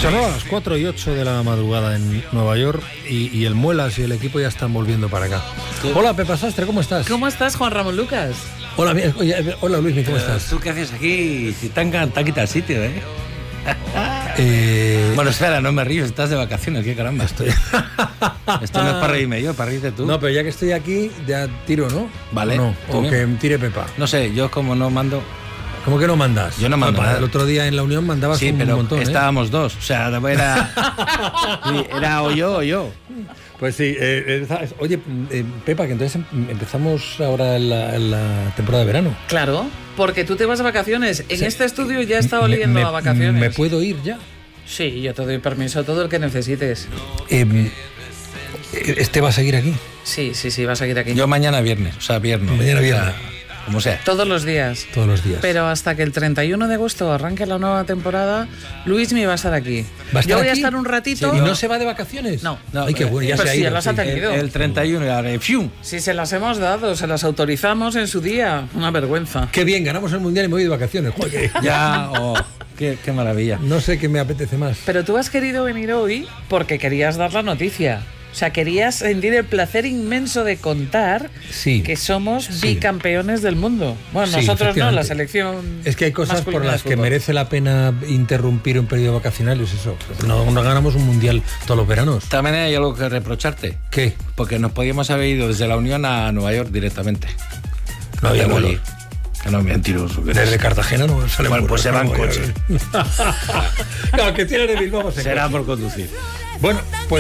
Sonó a las 4:08 de la madrugada en Nueva York y el Muelas y el equipo ya están volviendo para acá. ¿Qué? Hola, Pepa Sastre, ¿cómo estás? ¿Cómo estás, Juan Ramón Lucas? Hola, hola Luis, ¿cómo estás? ¿Tú qué haces aquí? Si te han quitado el sitio, ¿eh? Bueno, espera, no me río, estás de vacaciones, qué caramba. Esto no es para reírme yo, para reírte tú. No, pero ya que estoy aquí, ya tiro, ¿no? Vale. O que tire Pepa. No sé, yo como no mando... ¿Cómo que no mandas? Yo no mando nada. El otro día en la Unión mandabas un montón, estábamos dos, o sea, era o yo. Pues sí, oye, Pepa, que entonces empezamos ahora en la temporada de verano. Claro, porque tú te vas de vacaciones. En este estudio ya está oliendo a vacaciones. ¿Me puedo ir ya? Sí, yo te doy permiso, todo el que necesites. ¿Este va a seguir aquí? Sí, va a seguir aquí. Yo mañana viernes, o sea, viernes. Mañana viernes. Como sea. Todos los días. Todos los días. Pero hasta que el 31 de agosto arranque la nueva temporada, Luis me va a estar aquí. Yo voy a estar un ratito. ¿Y no se va de vacaciones? No. Ay, qué bueno, ya se ha ido. Sí, las ha tenido. El 31 y ahora, ¡fium! Sí, se las hemos dado, se las autorizamos en su día. Una vergüenza. Qué bien, ganamos el Mundial y me voy de vacaciones. Joder. Ya, qué maravilla. No sé qué me apetece más. Pero tú has querido venir hoy porque querías dar la noticia. O sea, querías sentir el placer inmenso de contar que somos bicampeones del mundo. Bueno, nosotros no, la selección. Es que hay cosas por las que merece la pena interrumpir un periodo vacacional, es eso. No ganamos un mundial todos los veranos. También hay algo que reprocharte. ¿Qué? Porque nos podíamos haber ido desde la Unión a Nueva York directamente. No había vuelo. Que no, mentiroso. Desde Cartagena no sale. Bueno, pues se va en coche. No, que tiene de Bilbao. Será por conducir. Bueno, pues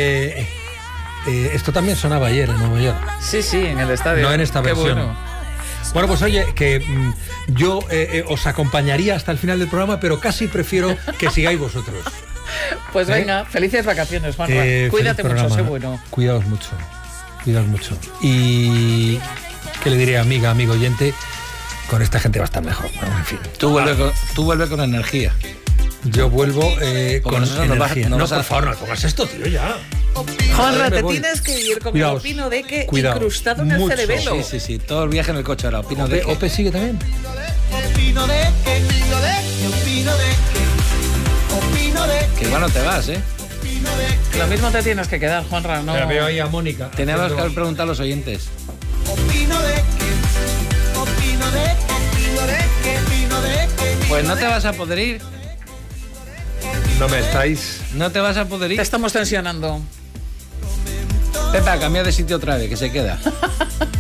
esto también sonaba ayer en Nueva York. Sí, en el estadio. No en esta versión. Bueno, pues oye, que yo os acompañaría hasta el final del programa, pero casi prefiero que sigáis vosotros. Pues venga, felices vacaciones, Juan. Cuídate mucho, sé bueno. Cuidaos mucho. Y ¿qué le diré, amigo oyente? Con esta gente va a estar mejor. Bueno, en fin. Tú vuelve con energía. Yo vuelvo con energía. No, por favor, no pongas esto, tío, ya. Juanra, te tienes que ir con el Opino de que incrustado en el cerebelo. Sí, todo el viaje en el coche ahora. Opino de que. ¿Ope sigue también? Que igual no te vas, ¿eh? Lo mismo te tienes que quedar, Juanra, no. Pero veo ahí a Mónica. Teníamos que haber preguntado a los oyentes. Pues no te vas a poder ir. No te vas a poder ir. Te estamos tensionando. Pepa, cambia de sitio otra vez, que se queda.